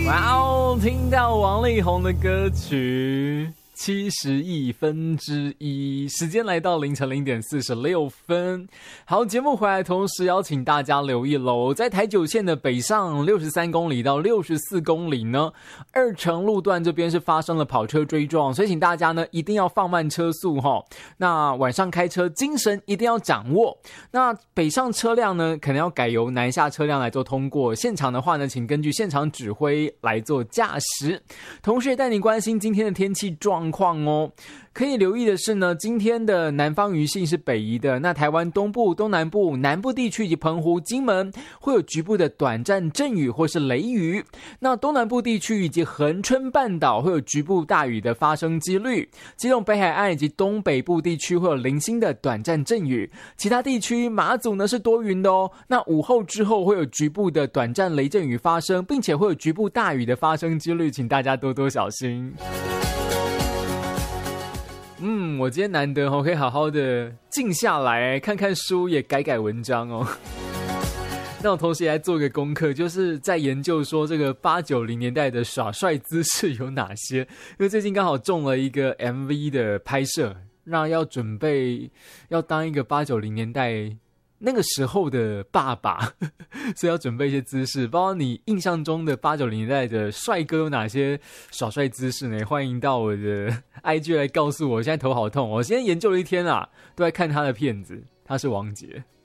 哇哦，听到王力宏的歌曲70亿分之一，时间来到凌晨0:46。好，节目回来，同时邀请大家留意喽，在台九线的北上63公里到64公里呢，2城路段这边是发生了跑车追撞，所以请大家呢一定要放慢车速齁。那晚上开车精神一定要掌握。那北上车辆呢，可能要改由南下车辆来做通过。现场的话呢，请根据现场指挥来做驾驶。同时也带你关心今天的天气状况哦。可以留意的是呢，今天的南方雨性是北移的，那台湾东部、东南部、南部地区以及澎湖、金门会有局部的短暂阵雨或是雷雨，那东南部地区以及恒春半岛会有局部大雨的发生几率，基隆北海岸以及东北部地区会有零星的短暂阵雨，其他地区马祖呢是多云的哦。那午后之后会有局部的短暂雷阵雨发生，并且会有局部大雨的发生几率，请大家多多小心。我今天难得可以好好的静下来看看书，也改改文章哦。那我同时也来做一个功课，就是在研究说这个80-90年代的耍帅姿势有哪些，因为最近刚好中了一个 MV 的拍摄，那要准备要当一个80-90年代那个时候的爸爸，所以要准备一些姿势。包括你印象中的80-90年代的帅哥有哪些耍帅姿势呢？欢迎到我的 IG 来告诉我。现在头好痛，我今天研究了一天啊，都在看他的片子。他是王杰。